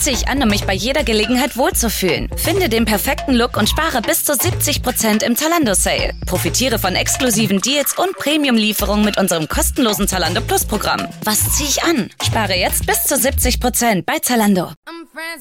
ziehe ich an, um mich bei jeder Gelegenheit wohlzufühlen? Finde den perfekten Look und spare bis zu 70% im Zalando-Sale. Profitiere von exklusiven Deals und Premium-Lieferungen mit unserem kostenlosen Zalando Plus-Programm. Was ziehe ich an? Spare jetzt bis zu 70% bei Zalando.